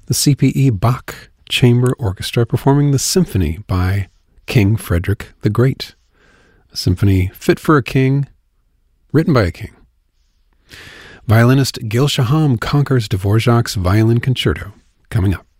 the CPE Bach Chamber Orchestra performing the Symphony by King Frederick the Great, a symphony fit for a king, written by a king. Violinist Gil Shaham conquers Dvorak's Violin Concerto, coming up.